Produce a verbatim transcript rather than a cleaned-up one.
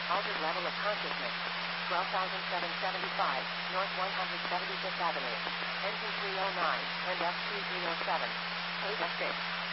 Altered level of consciousness. twelve thousand seven hundred seventy-five, North one hundred seventy-fifth Avenue. Engine three oh nine, and F Q three oh seven. Code six.